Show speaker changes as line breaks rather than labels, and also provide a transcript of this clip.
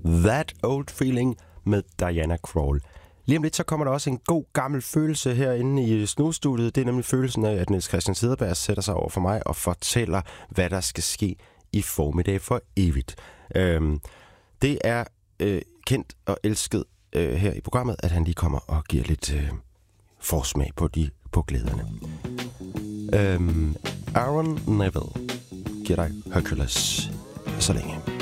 That Old Feeling med Diana Krall. Lige om lidt, så kommer der også en god gammel følelse herinde i Snusstudiet. Det er nemlig følelsen af, at Niels Christian Cederberg sætter sig over for mig og fortæller, hvad der skal ske i formiddag for evigt. Det er kendt og elsket her i programmet, at han lige kommer og giver lidt forsmag på glæderne. Aaron Neville giver dig Hercules så længe.